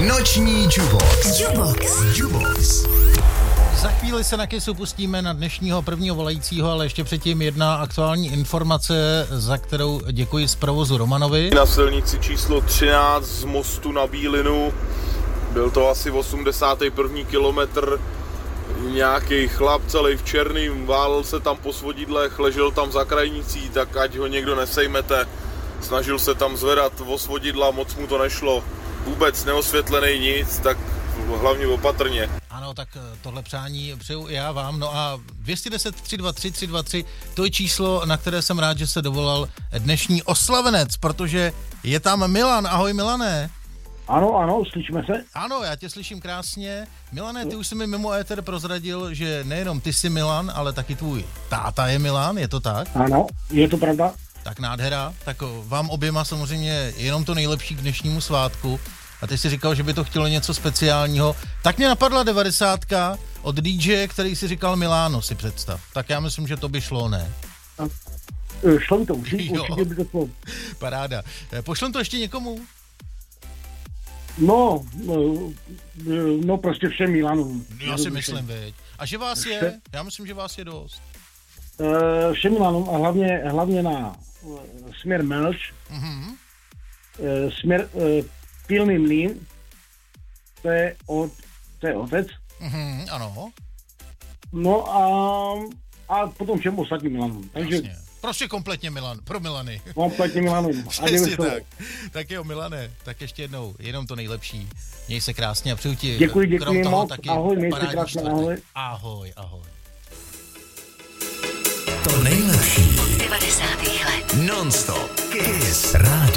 Noční Jubox. Za chvíli se na Kissu pustíme na dnešního prvního volajícího, ale ještě předtím jedna aktuální informace, za kterou děkuji z provozu Romanovi. Na silnici číslo 13 z mostu na Bílinu, byl to asi 81. kilometr, nějaký chlap celý v černým, válel se tam po svodidlech, ležel tam za krajnicí, tak ať ho někdo nesejmete. Snažil se tam zvedat o svodidla, moc mu to nešlo. Vůbec neosvětlený nic, tak hlavně opatrně. Ano, tak tohle přání přeju i já vám. No a 210 323 323, to je číslo, na které jsem rád, že se dovolal dnešní oslavenec, protože je tam Milan. Ahoj Milané. Ano, slyšíme se? Ano, já tě slyším krásně. Milané, ty už jsi mi mimo éter prozradil, že nejenom ty jsi Milan, ale taky tvůj táta je Milan, je to tak? Ano, je to pravda. Tak nádhera, tak vám oběma samozřejmě jenom to nejlepší k dnešnímu svátku. A ty jsi říkal, že by to chtělo něco speciálního. Tak mě napadla 90 od DJ, který si říkal Miláno, si představ. Tak já myslím, že to by šlo, ne? Šlo by to, určitě by to šlo. Paráda. Pošlem to ještě někomu? No prostě všem Milanům. Já si myslím, veď. A že vás je? Já myslím, že vás je dost. Všem Milanům a hlavně na směr Melč, směr Pilný mlýn, to je otec. Ano. No a potom všem ostatním Milanům. Takže jasně. Prostě kompletně Milan, pro Milany. Kompletně Milanům. Přesně tak. Tak jo, Milane, tak ještě jednou, jenom to nejlepší. Měj se krásně a přeju ti. Děkuji moc. Taky ahoj, měj se krásně, ahoj. To nejlepší 90. let. non-stop Kiss Radio.